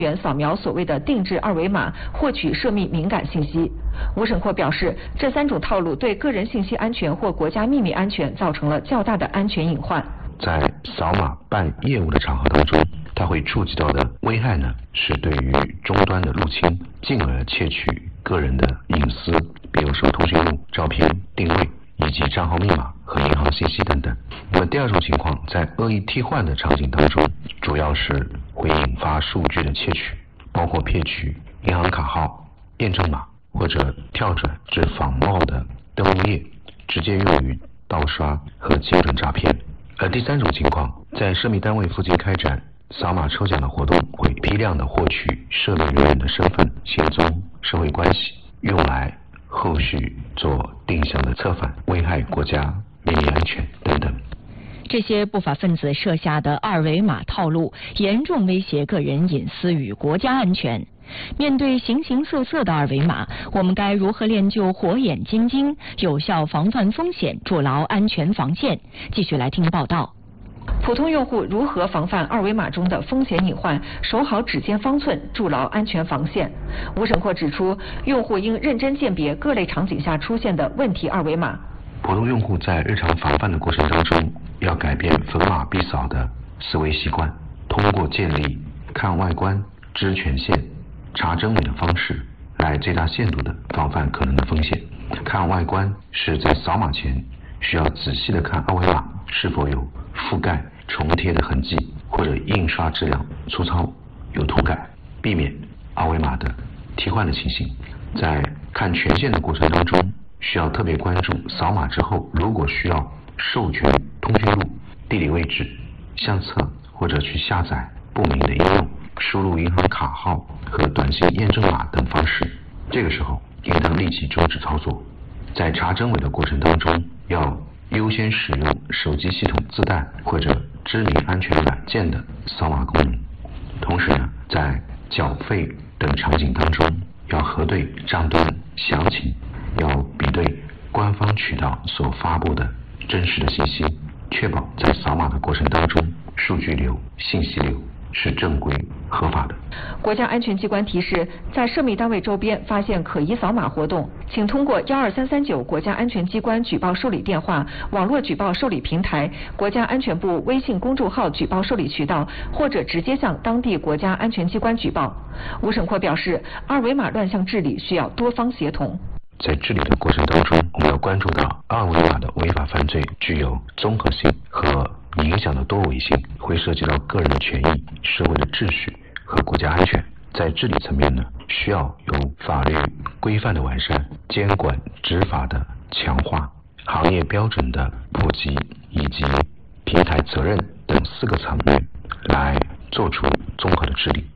员扫描所谓的定制二维码，获取涉密敏感信息。吴审阔表示，这3种套路对个人信息安全或国家秘密安全造成了较大的安全隐患。 在扫码办业务的场合当中，它会触及到的危害呢，是对于终端的入侵，进而窃取个人的隐私，比如说通讯录、照片、定位以及账号密码和银行信息等等。那么第2种情况，在恶意替换的场景当中，主要是会引发数据的窃取，包括窃取银行卡号、验证码，或者跳转至仿冒的登录页，直接用于盗刷和精准诈骗。而第3种情况，在涉密单位附近开展扫码抽奖的活动，会批量的获取涉密人员的身份、行踪、社会关系，用来后续做定向的策反，危害国家秘密安全等等。 这些不法分子设下的二维码套路，严重威胁个人隐私与国家安全。面对形形色色的二维码，我们该如何练就火眼金睛，有效防范风险，筑牢安全防线？继续来听报道。 普通用户如何防范二维码中的风险隐患，守好指尖方寸，筑牢安全防线？吴审阔指出，用户应认真鉴别各类场景下出现的问题二维码。 普通用户在日常防范的过程当中，要改变逢码必扫的思维习惯，通过建立看外观、知权限、查真伪的方式，来最大限度的防范可能的风险。看外观是在扫码前需要仔细的看二维码是否有覆盖、重贴的痕迹，或者印刷质量粗糙、有涂改，避免二维码的替换的情形。在看权限的过程当中，需要特别关注扫码之后，如果需要授权通讯录、地理位置、相册或者去下载不明的应用，输入银行卡号和短信验证码等方式，这个时候应当立即终止操作。在查真伪的过程当中，要优先使用手机系统自带或者知名安全软件的扫码功能。同时呢，在缴费等场景当中，要核对账单详情，要比对官方渠道所发布的真实的信息，确保在扫码的过程当中，数据流、信息流是正规合法的。 国家安全机关提示，在涉密单位周边发现可疑扫码活动，请通过12339国家安全机关举报受理电话、网络举报受理平台、国家安全部微信公众号举报受理渠道，或者直接向当地国家安全机关举报。吴审阔表示，二维码乱象治理需要多方协同。 在治理的过程当中，我们要关注到二维码的违法犯罪具有综合性和影响的多维性，会涉及到个人的权益、社会的秩序和国家安全。在治理层面呢，需要有法律规范的完善、监管执法的强化、行业标准的普及以及平台责任等4个层面来做出综合的治理。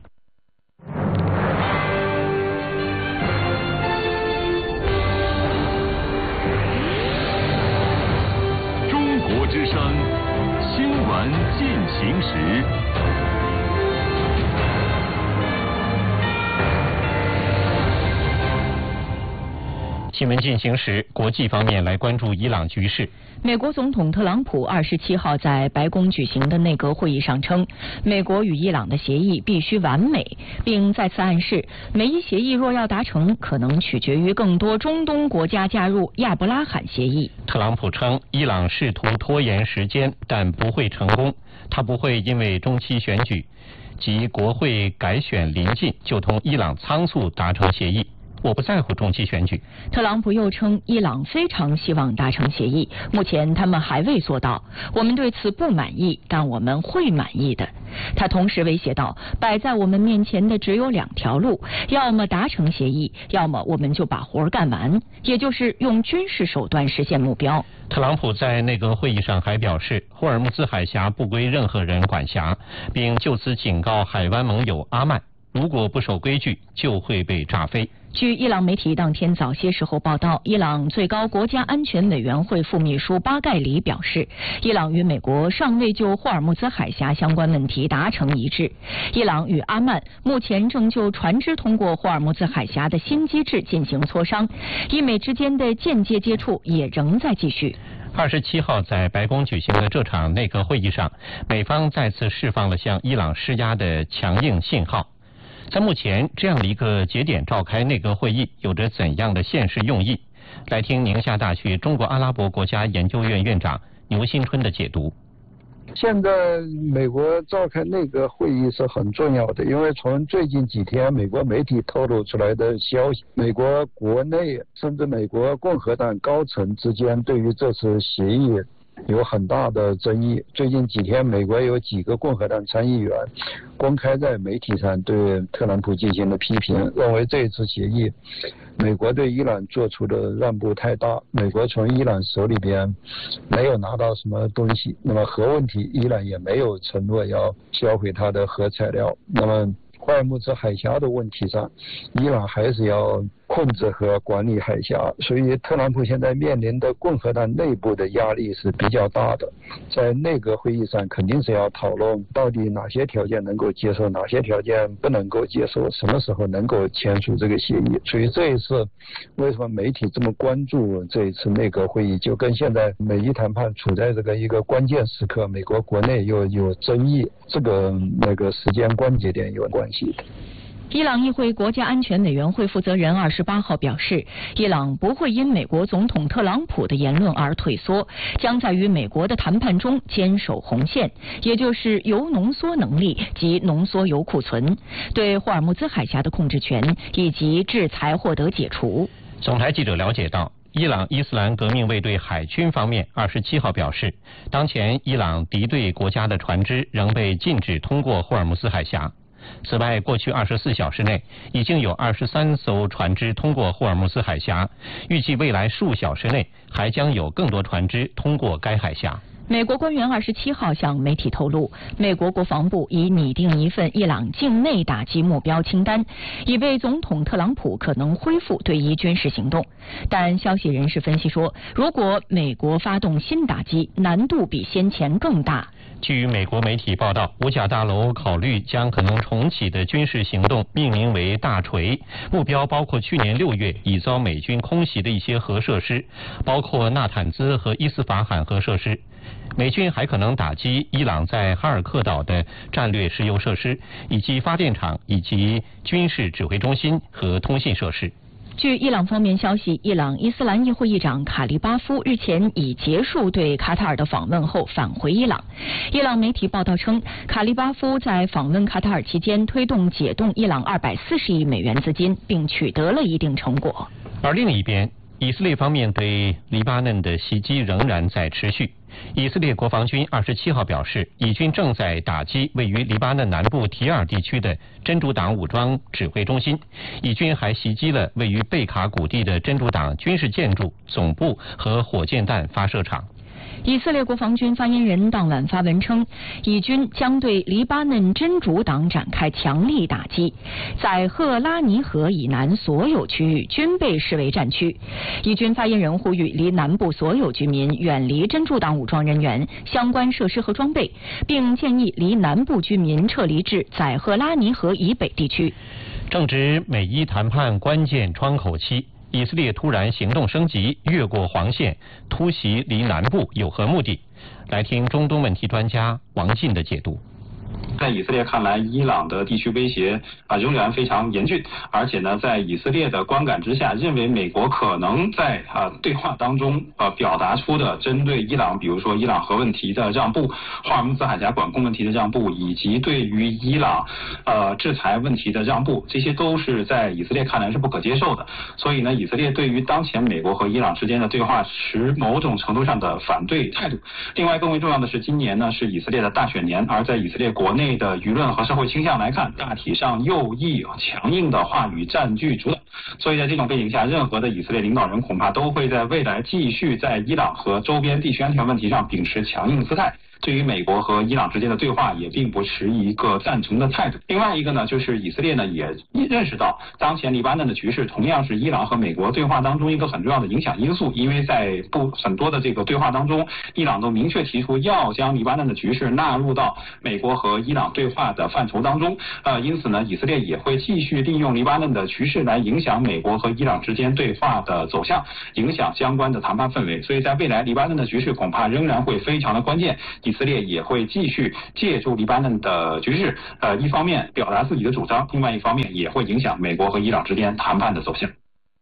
中国之声新闻进行时。 新闻进行时，国际方面来关注伊朗局势。 美国总统特朗普27号在白宫举行的内阁会议上称，美国与伊朗的协议必须完美，并再次暗示，美伊协议若要达成，可能取决于更多中东国家加入亚伯拉罕协议。 特朗普称，伊朗试图拖延时间，但不会成功。他不会因为中期选举及国会改选临近，就同伊朗仓促达成协议。我不在乎中期选举。 特朗普又称，伊朗非常希望达成协议，目前他们还未做到，我们对此不满意，但我们会满意的。他同时威胁道，摆在我们面前的只有2条路，要么达成协议，要么我们就把活干完，也就是用军事手段实现目标。 特朗普在内阁会议上还表示，霍尔木兹海峡不归任何人管辖，并就此警告海湾盟友阿曼，如果不守规矩，就会被炸飞。 据伊朗媒体当天早些时候报道，伊朗最高国家安全委员会副秘书巴盖里表示，伊朗与美国尚未就霍尔木兹海峡相关问题达成一致。伊朗与阿曼目前正就船只通过霍尔木兹海峡的新机制进行磋商，伊美之间的间接接触也仍在继续。 27号在白宫举行的这场内阁会议上，美方再次释放了向伊朗施压的强硬信号。 在目前这样的一个节点召开内阁会议，有着怎样的现实用意？来听宁夏大学中国阿拉伯国家研究院院长牛新春的解读。 现在美国召开内阁会议是很重要的，因为从最近几天美国媒体透露出来的消息，美国国内甚至美国共和党高层之间对于这次协议有很大的争议。最近几天，美国有几个共和党参议员公开在媒体上对特朗普进行了批评，认为这次协议美国对伊朗做出的让步太大，美国从伊朗手里边没有拿到什么东西，那么核问题伊朗也没有承诺要销毁它的核材料，那么霍尔木兹海峡的问题上，伊朗还是要控制和管理海峡，所以特朗普现在面临的共和党内部的压力是比较大的。在内阁会议上肯定是要讨论到底哪些条件能够接受，哪些条件不能够接受，什么时候能够签署这个协议。所以这一次为什么媒体这么关注这一次内阁会议，就跟现在美伊谈判处在这个一个关键时刻，美国国内又有争议，这个时间关节点有关系。 伊朗议会国家安全委员会负责人28号表示，伊朗不会因美国总统特朗普的言论而退缩，将在与美国的谈判中坚守红线，也就是铀浓缩能力及浓缩铀库存，对霍尔木兹海峡的控制权以及制裁获得解除。 总台记者了解到，伊朗伊斯兰革命卫队海军方面27号表示，当前伊朗敌对国家的船只仍被禁止通过霍尔木兹海峡。此外，过去24小时内已经有23艘船只通过霍尔木兹海峡，预计未来数小时内还将有更多船只通过该海峡。 美国官员27号向媒体透露，美国国防部已拟定一份伊朗境内打击目标清单，以备总统特朗普可能恢复对伊军事行动。但消息人士分析说，如果美国发动新打击，难度比先前更大。 据美国媒体报道，五角大楼考虑将可能重启的军事行动命名为大锤，目标包括去年6月已遭美军空袭的一些核设施，包括纳坦兹和伊斯法罕核设施。美军还可能打击伊朗在哈尔克岛的战略石油设施，以及发电厂以及军事指挥中心和通信设施。 据伊朗方面消息，伊朗伊斯兰议会议长卡利巴夫日前已结束对卡塔尔的访问后返回伊朗。伊朗媒体报道称，卡利巴夫在访问卡塔尔期间推动解冻伊朗240亿美元资金，并取得了一定成果。 而另一边，以色列方面对黎巴嫩的袭击仍然在持续。以色列国防军27号表示，以军正在打击位于黎巴嫩南部提尔地区的真主党武装指挥中心。以军还袭击了位于贝卡谷地的真主党军事建筑总部和火箭弹发射场。 以色列国防军发言人当晚发文称，以军将对黎巴嫩真主党展开强力打击，在赫拉尼河以南所有区域均被视为战区。以军发言人呼吁离南部所有居民远离真主党武装人员、相关设施和装备，并建议离南部居民撤离至在赫拉尼河以北地区。 正值美伊谈判关键窗口期，以色列突然行动升级，越过黄线突袭离南部，有何目的？来听中东问题专家王进的解读。 在以色列看来，伊朗的地区威胁仍然非常严峻，而且呢，在以色列的观感之下，认为美国可能在对话当中表达出的针对伊朗，比如说伊朗核问题的让步、霍尔木兹海峡管控问题的让步，以及对于伊朗制裁问题的让步，这些都是在以色列看来是不可接受的。所以呢，以色列对于当前美国和伊朗之间的对话持某种程度上的反对态度。另外，更为重要的是，今年呢是以色列的大选年，而在以色列国内的舆论和社会倾向来看，大体上右翼强硬的话语占据主导，所以在这种背景下，任何的以色列领导人恐怕都会在未来继续在伊朗和周边地区安全问题上秉持强硬姿态。对于美国和伊朗之间的对话也并不持一个赞成的态度。另外一个呢，就是以色列呢也认识到，当前黎巴嫩的局势同样是伊朗和美国对话当中一个很重要的影响因素，因为在很多的这个对话当中，伊朗都明确提出要将黎巴嫩的局势纳入到美国和伊朗对话的范畴当中。因此呢，以色列也会继续利用黎巴嫩的局势来影响美国和伊朗之间对话的走向，影响相关的谈判氛围。所以在未来，黎巴嫩的局势恐怕仍然会非常的关键。 以色列也会继续借助黎巴嫩的局势，一方面表达自己的主张，另外一方面也会影响美国和伊朗之间谈判的走向。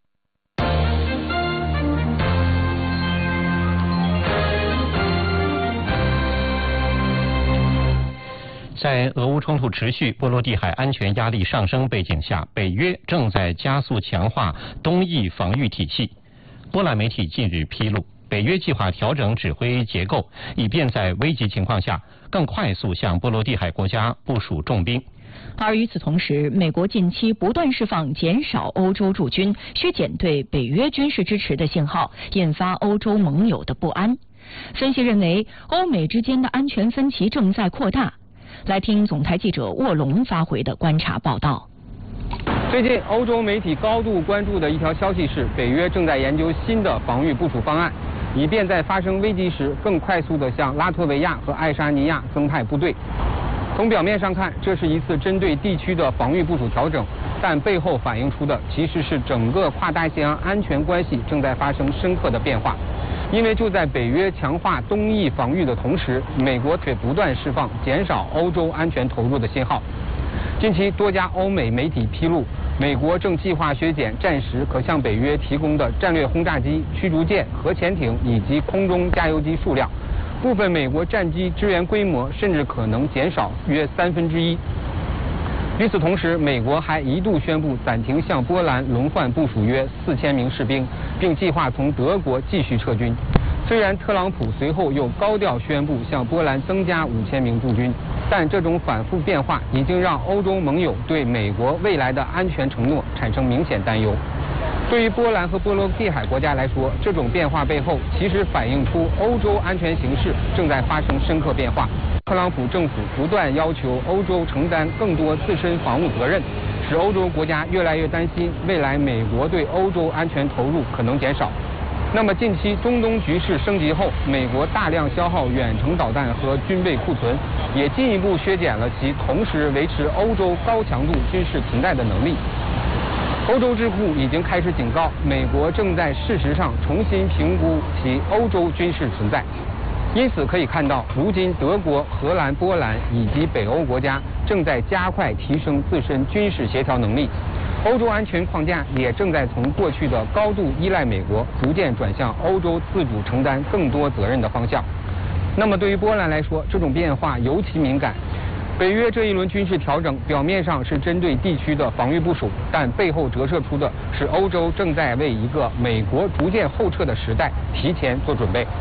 在俄乌冲突持续、波罗的海安全压力上升背景下，北约正在加速强化东翼防御体系。波兰媒体近日披露，北约计划调整指挥结构，以便在危急情况下更快速向波罗的海国家部署重兵。 而与此同时，美国近期不断释放减少欧洲驻军、削减对北约军事支持的信号，引发欧洲盟友的不安。分析认为，欧美之间的安全分歧正在扩大。来听总台记者卧龙发回的观察报道。 最近，欧洲媒体高度关注的一条消息是，北约正在研究新的防御部署方案，以便在发生危机时更快速地向拉脱维亚和爱沙尼亚增派部队。从表面上看，这是一次针对地区的防御部署调整，但背后反映出的其实是整个跨大西洋安全关系正在发生深刻的变化。因为就在北约强化东翼防御的同时，美国却不断释放减少欧洲安全投入的信号。近期多家欧美媒体披露，美国正计划削减暂时可向北约提供的战略轰炸机、驱逐舰、核潜艇以及空中加油机数量，部分美国战机支援规模甚至可能减少约1/3。与此同时，美国还一度宣布暂停向波兰轮换部署约4000名士兵，并计划从德国继续撤军。虽然特朗普随后又高调宣布向波兰增加5000名驻军，但这种反复变化已经让欧洲盟友对美国未来的安全承诺产生明显担忧。对于波兰和波罗的海国家来说，这种变化背后其实反映出欧洲安全形势正在发生深刻变化。特朗普政府不断要求欧洲承担更多自身防务责任，使欧洲国家越来越担心未来美国对欧洲安全投入可能减少。那么近期中东局势升级后，美国大量消耗远程导弹和军备库存，也进一步削减了其同时维持欧洲高强度军事存在的能力。欧洲智库已经开始警告，美国正在事实上重新评估其欧洲军事存在。因此可以看到，如今德国、荷兰、波兰以及北欧国家正在加快提升自身军事协调能力，欧洲安全框架也正在从过去的高度依赖美国，逐渐转向欧洲自主承担更多责任的方向。那么对于波兰来说，这种变化尤其敏感。北约这一轮军事调整表面上是针对地区的防御部署，但背后折射出的是欧洲正在为一个美国逐渐后撤的时代提前做准备。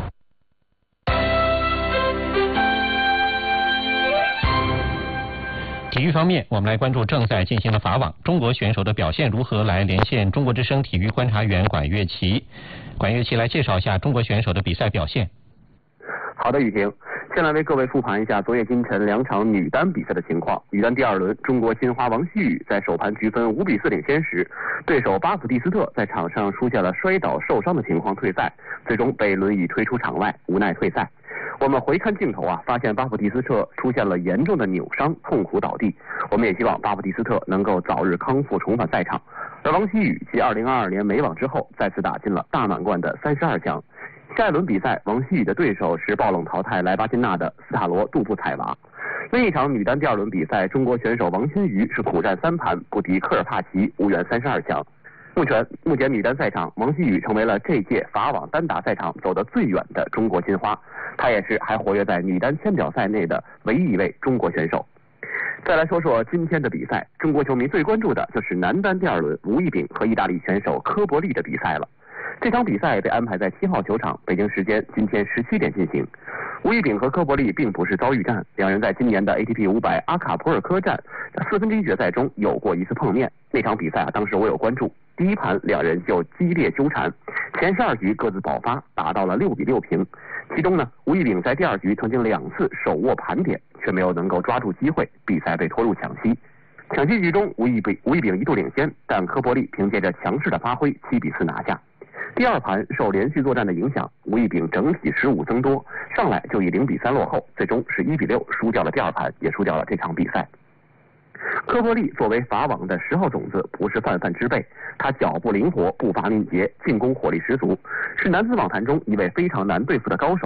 体育方面，我们来关注正在进行的法网，中国选手的表现如何？来连线中国之声体育观察员管乐琪。管乐琪来介绍一下中国选手的比赛表现。 好的，雨婷，先来为各位复盘一下昨夜今晨2场女单比赛的情况。女单第2轮，中国金花王希雨在首盘局分5比4领先时，对手巴普蒂斯特在场上出现了摔倒受伤的情况退赛，最终被轮椅推出场外，无奈退赛。我们回看镜头发现巴普蒂斯特出现了严重的扭伤，痛苦倒地。我们也希望巴普蒂斯特能够早日康复，重返赛场。而王希雨继2022年美网之后，再次打进了大满贯的32强。下一轮比赛，王希雨的对手是爆冷淘汰莱巴金娜的斯塔罗杜布采娃。另一场女单第2轮比赛，中国选手王欣瑜是苦战3盘不敌科尔帕奇，无缘32强。目前女单赛场，王希雨成为了这届法网单打赛场走得最远的中国金花，她也是还活跃在女单签表赛内的唯一一位中国选手。再来说说今天的比赛，中国球迷最关注的就是男单第2轮吴亦丙和意大利选手科伯利的比赛了。这场比赛被安排在7号球场，北京时间今天17点进行。吴亦丙和科伯利并不是遭遇战，两人在今年的 ATP 500阿卡普尔科站4分之一决赛中有过一次碰面。那场比赛当时我有关注，第一盘两人就激烈纠缠，前12局各自爆发，打到了6比6平。其中呢，吴亦丙在第2局曾经2次手握盘点，却没有能够抓住机会，比赛被拖入抢七。抢七局中，吴亦丙一度领先，但科伯利凭借着强势的发挥7比4拿下。第2盘受连续作战的影响，吴亦丙整体失误增多，上来就以0比3落后，最终是1比6输掉了第2盘，也输掉了这场比赛。科伯利作为法网的10号种子，不是泛泛之辈，他脚步灵活，步伐敏捷，进攻火力十足，是男子网坛中一位非常难对付的高手。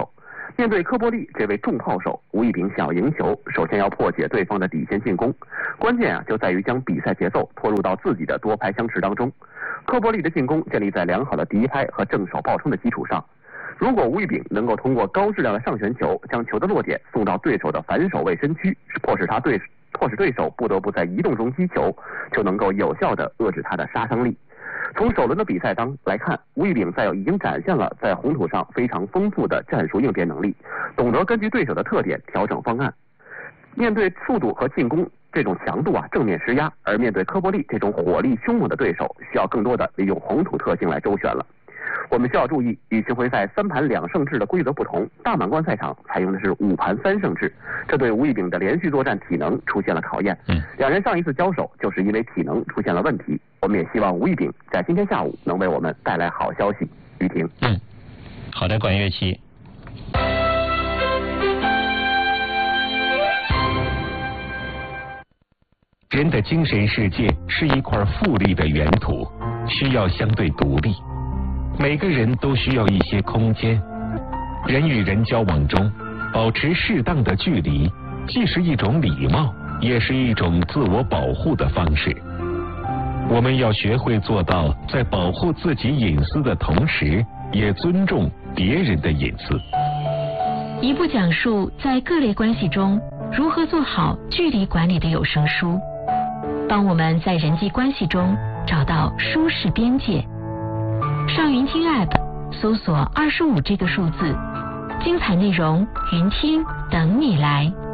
面对科波利这位重炮手，吴亦丙想要赢球，首先要破解对方的底线进攻，关键就在于将比赛节奏拖入到自己的多拍相持当中。科波利的进攻建立在良好的第一拍和正手爆冲的基础上。如果吴亦丙能够通过高质量的上旋球将球的落点送到对手的反手位身躯，迫使对手不得不在移动中击球，就能够有效地遏制他的杀伤力。从首轮的比赛当来看，吴亦丙已经展现了在红土上非常丰富的战术应变能力，懂得根据对手的特点调整方案。面对速度和进攻这种强度正面施压，而面对科波利这种火力凶猛的对手，需要更多的利用红土特性来周旋了。我们需要注意，与巡回赛3盘2胜制的规则不同，大满贯赛场采用的是5盘3胜制，这对吴亦丙的连续作战体能出现了考验。两人上一次交手就是因为体能出现了问题。我们也希望吴亦丙在今天下午能为我们带来好消息。于婷， 好的，管乐器。 人的精神世界是一块富丽的原土，需要相对独立。每个人都需要一些空间。人与人交往中，保持适当的距离，既是一种礼貌，也是一种自我保护的方式。我们要学会做到在保护自己隐私的同时，也尊重别人的隐私。 一部讲述在各类关系中如何做好距离管理的有声书，帮我们在人际关系中找到舒适边界。上云听 App 搜索25这个数字，精彩内容云听等你来。